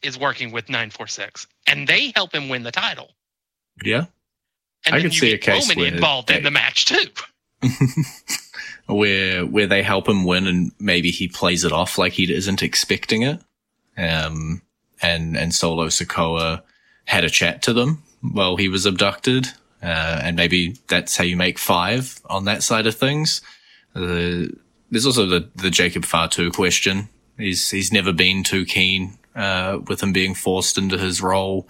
is working with 946, and they help him win the title. Yeah. And I then could you see get a case Roman where involved in the match too. where they help him win and maybe he plays it off like he isn't expecting it. And Solo Sikoa had a chat to them while he was abducted. And maybe that's how you make 5 on that side of things. There's also the Jacob Fatu question. He's never been too keen, with him being forced into his role.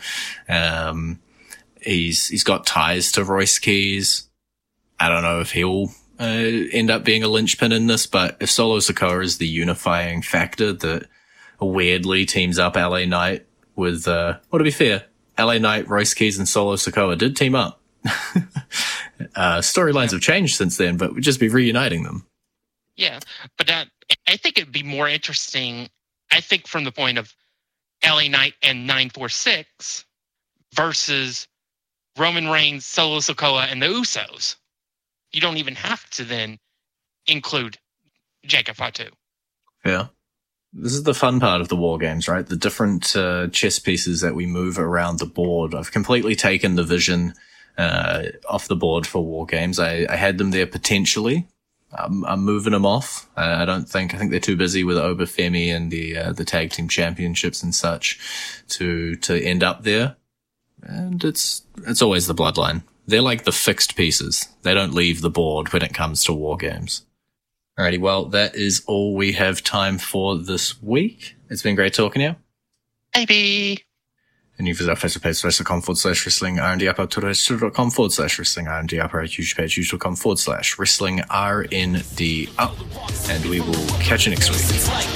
He's got ties to Royce Keys. I don't know if he'll end up being a linchpin in this, but if Solo Sikoa is the unifying factor that weirdly teams up LA Knight with, well, to be fair, LA Knight, Royce Keys, and Solo Sikoa did team up. Storylines have changed since then, but we'd just be reuniting them. Yeah, but I think it'd be more interesting, I think, from the point of LA Knight and 946 versus Roman Reigns, Solo Sikoa, and the Usos. You don't even have to then include Jacob Fatu. Yeah. This is the fun part of the War Games, right? The different chess pieces that we move around the board. I've completely taken the vision off the board for War Games. I had them there potentially. I'm moving them off. I think they're too busy with Obafemi and the tag team championships and such to end up there. And it's always the Bloodline. They're like the fixed pieces. They don't leave the board when it comes to War Games. Alrighty, well, that is all we have time for this week. It's been great talking to you. Maybe. And you visit our Facebook page, facebook.com/wrestling R&D up, twitter.com/wrestling R&D up, our YouTube page, youtube.com/wrestling RND up. And we will catch you next week.